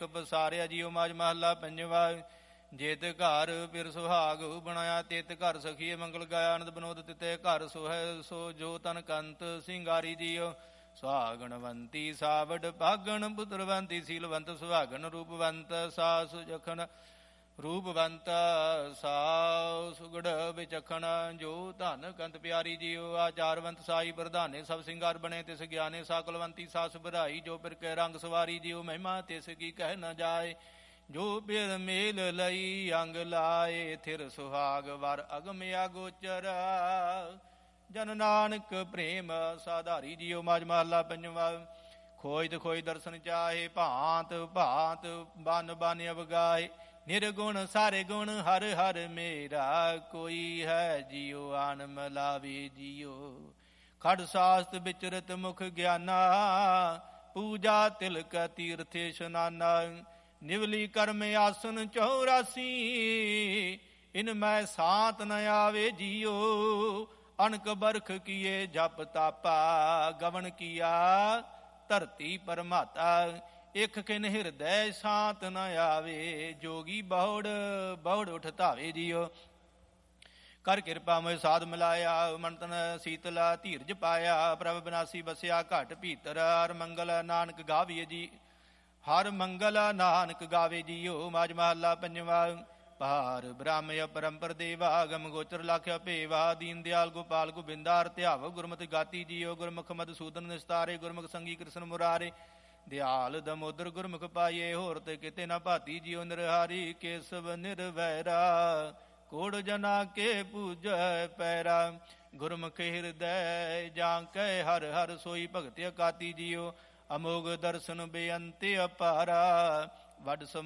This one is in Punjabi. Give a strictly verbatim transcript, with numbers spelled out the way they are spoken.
ਲੇਖ ਪਸਾਰਿਆ ਜੀਓ। ਮਾਝ ਮਹੱਲਾ ਪੰਜਵਾ। ਜੇਤ ਘਰ ਪਿਰ ਸੁਹਾਗ ਬਣਾਇਆ ਤਿਤ ਘਰ ਸਖੀਏ ਮੰਗਲ ਗਾਇਆ। ਆਨੰਦ ਬਨੋਦ ਤਿਤੇ ਘਰ ਸੁਹੈ ਸੋ ਜੋ ਤਨ ਕੰਤ ਸਿੰਗਾਰੀ ਜੀਓ। ਸੁਹਾਗਣਵੰਤੀ ਸਾਵਡ ਭਾਗਣ ਪੁੱਤਰਵੰਤੀ ਸੀਲਵੰਤ ਸੁਹਾਗਣ ਰੂਪਵੰਤ ਸਾਸ ਜਖਣ ਰੂਪਵੰਤ ਸਾਉ ਸੁਗੜ ਵਿਚਖਣ ਜੋ ਧਨ ਕੰਤ ਪਿਆਰੀ ਜੀਓ। ਆਚਾਰਵੰਤ ਸਾਈ ਪ੍ਰਧਾਨੇ ਸਭ ਸਿੰਗਾਰ ਬਣੇ ਤਿਸ ਗਿਆਨੇ। ਸਾਕਲਵੰਤੀ ਸਾਸ ਵਧਾਈ ਜੋ ਪਿਰ ਕੇ ਰੰਗ ਸਵਾਰੀ ਜੀਓ। ਮਹਿਮਾ ਤਿਸ ਕੀ ਕਹਿ ਨ ਜਾਏ ਜੋ ਪਿਰ ਮੇਲ ਲਈ ਅੰਗ ਲਾਏ। ਥਿਰ ਸੁਹਾਗ ਵਰ ਅਗਮ ਅਗੋਚਰ ਜਨ ਨਾਨਕ ਪ੍ਰੇਮ ਸਾਧਾਰੀ ਜੀਓ। ਮਾਝ ਮਹੱਲਾ ਪੰਜਵਾ। ਖੋਜ ਖੋਜ ਦਰਸ਼ਨ ਚਾਹੇ ਭਾਂਤ ਭਾਂਤ ਬਨ ਬਨ ਅਵਗਾਏ। ਨਿਰਗੁਣ ਸਾਰੇ ਗੁਣ ਹਰ ਹਰ ਮੇਰਾ ਕੋਈ ਹੈ ਜੀਓ। ਆਨ ਮਲਾਵੇ ਜੀਓ। ਖੜ ਸਾਸਤ ਵਿਚਰਤ ਮੁਖ ਗਿਆਨਾ ਪੂਜਾ ਤਿਲਕ ਤੀਰਥ ਇਸ਼ਨਾਨਾ। ਨਿਵਲੀ ਕਰਮ ਆਸਨ ਚੌਰਾਸੀ ਇਨ ਮੈਂ ਸਾਤ ਨ ਆਵੇ ਜੀਓ। ਅਣਕ ਬਰਖ ਕੀਏ ਜਪ ਤਾਪਾ ਗਵਨ ਕੀਆ ਧਰਤੀ ਪਰਮਾਤਾ। ਇਕ ਕਿਨ ਹਿਰਦੈ ਸ਼ਾਂਤ ਨ ਆਵੇ ਜੋਗੀ ਬਹੁੜ ਬਹੁੜ ਉਠ ਧਾਵੇ ਜੀਓ। ਕਰ ਕਿਰਪਾ ਮੋਇ ਸਾਧ ਮਿਲਾਇਆ ਮਨ ਤਨ ਸੀਤਲਾ ਧੀਰਜ ਪਾਇਆ। ਪ੍ਰਭ ਬਿਨਾਸੀ ਬਸਿਆ ਘਟ ਭੀਤਰ ਹਰ ਮੰਗਲ ਨਾਨਕ ਗਾਵੀਏ ਜੀ। ਹਰ ਮੰਗਲ ਨਾਨਕ ਗਾਵੇ ਜੀਓ। ਮਾਝ ਮਹੱਲਾ ਪੰਜਵਾ। ਭਾਰ ਬ੍ਰਹਮ ਅਪਰੰਪਰ ਦੇਵਾ ਗਮ ਗੋਚਰ ਲਾਖਿਆ ਭੇਵਾ। ਦੀਨ ਦਿਆਲ ਗੋਪਾਲ ਗੋਬਿੰਦਾ ਹਰ ਧਿਆਵ ਗੁਰਮਤਿ ਗਾਤੀ ਜੀਓ। ਗੁਰਮੁਖ ਮਧੂਸੂਦਨ ਨਿਸਤਾਰੇ ਗੁਰਮੁਖ ਸੰਗੀ ਕ੍ਰਿਸ਼ਨ ਮੁਰਾਰੇ। ਦਿਆਲ ਦਮੋਦਰ ਗੁਰਮੁਖ ਪਾਈਏ ਹੋਰ ਤੇ ਕਿਤੇ ਨਾ ਭਾਤੀ ਜੀਓ। ਨਿਰਹਾਰੀ ਕੇਸਵ ਨਿਰਵੈਰਾ ਕੋੜ ਜਨਾ ਕੇ ਪੂਜੈ ਪੈਰਾ। ਗੁਰਮੁਖ ਹਿਰਦੈ ਜਾਂ ਕੈ ਹਰ ਹਰ ਸੋਈ ਭਗਤਿ ਅਕਾਤੀ ਜੀਓ। ਅਮੋਗ ਦਰਸ਼ਨ ਬੇਅੰਤ ਅਪਾਰਾ ਵਡ